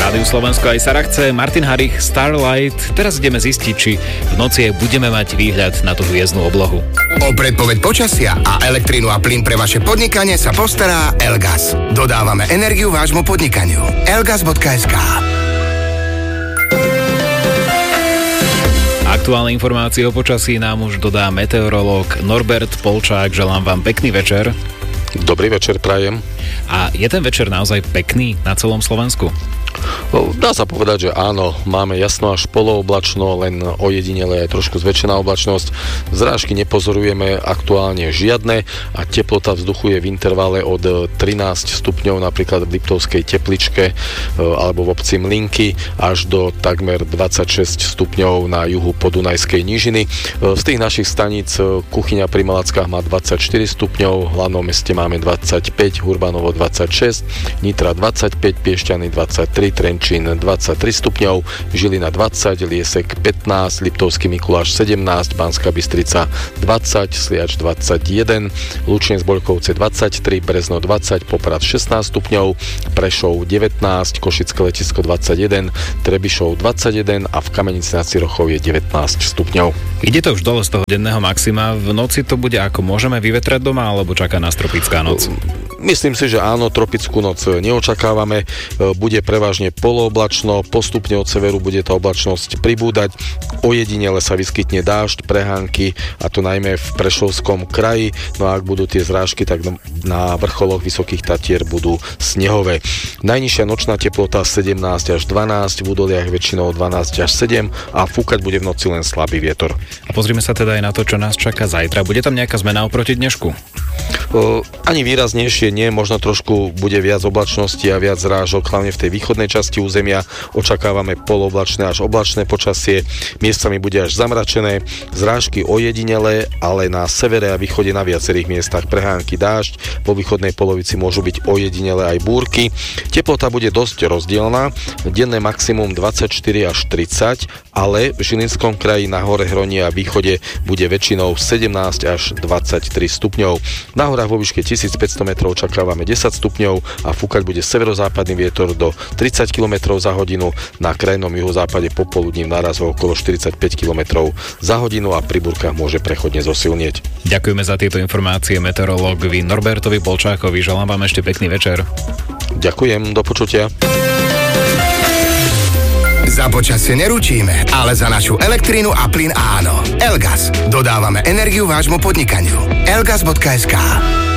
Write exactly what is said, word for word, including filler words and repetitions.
Rádiu Slovensko aj Sarakce, Martin Harich, Starlight. Teraz ideme zistiť, či v noci budeme mať výhľad na tú hviezdnu oblohu. O predpoveď počasia a elektrínu a plyn pre vaše podnikanie sa postará Elgas. Dodávame energiu vášmu podnikaniu. elgas bodka es ká. Aktuálne informácie o počasí nám už dodá meteorológ Norbert Polčák. Želám vám pekný večer. Dobrý večer prajem. A je ten večer naozaj pekný na celom Slovensku? Dá sa povedať, že áno, máme jasno až polooblačno, len ojedinele aj trošku zväčšená oblačnosť. Zrážky nepozorujeme aktuálne žiadne a teplota vzduchu je v intervale od trinásť stupňov napríklad v Liptovskej Tepličke alebo v obci Mlynky až do takmer dvadsaťšesť stupňov na juhu Podunajskej nížiny. Z tých našich staníc Kuchyňa pri Malackách má dvadsaťštyri stupňov, v hlavnom meste máme dvadsaťpäť, Hurbanovo dvadsaťšesť, Nitra dvadsaťpäť, Piešťany dvadsaťtri, Trenčín dvadsaťtri stupňov, Žilina dvadsať, Liesek pätnásť, Liptovský Mikuláš sedemnásť, Banská Bystrica dvadsať, Sliač dvadsaťjeden, Lučenec Boľkovce dvadsaťtri, Brezno dvadsať, Poprad šestnásť stupňov, Prešov devätnásť, Košické letisko dvadsaťjeden, Trebišov dvadsaťjeden a v Kamenici nad Cirochou je devätnásť stupňov. Ide to už dole z toho denného maxima. V noci to bude ako môžeme vyvetrať doma, alebo čaká nás tropická noc? Myslím si, že áno, tropickú noc neočakávame. Bude prevažne polooblačno, postupne od severu bude tá oblačnosť pribúdať. Ojedinele sa vyskytne dážď, prehánky, a to najmä v Prešovskom kraji. No a ak budú tie zrážky, tak na vrcholoch Vysokých Tatier budú snehové. Najnižšia nočná teplota sedemnásť až dvanásť, v údoliach väčšinou dvanásť až sedem a fúkať bude v noci len slabý vietor. A pozrime sa teda aj na to, čo nás čaká zajtra. Bude tam nejaká zmena oproti dnešku? O, ani výraznejšie nie, možno trošku bude viac oblačnosti a viac zrážok, hlavne v tej východnej časti územia. Očakávame polooblačné až oblačné počasie, miestami bude až zamračené, zrážky ojedinele, ale na severe a východe na viacerých miestach prehánky, dážď, vo východnej polovici môžu byť ojedinele aj búrky. Teplota bude dosť rozdielna, denné maximum dvadsaťštyri až tridsať, ale v Žilinskom kraji na hore Hronie a východe bude väčšinou sedemnásť až dvadsaťtri stupňov. Na horách vo výške tisícpäťsto metrov očakávame desať stupňov a fúkať bude severozápadný vietor do tridsať kilometrov za hodinu, na krajnom juhozápade popoludní v nárazoch okolo štyridsaťpäť kilometrov za hodinu a pri búrkach môže prechodne zosilnieť. Ďakujeme za tieto informácie meteorológovi Norbertovi Polčákovi. Želám vám ešte pekný večer. Ďakujem, do počutia. Za počasie neručíme, ale za našu elektrínu a plyn áno. Elgas. Dodávame energiu vášmu podnikaniu. elgas bodka es ká.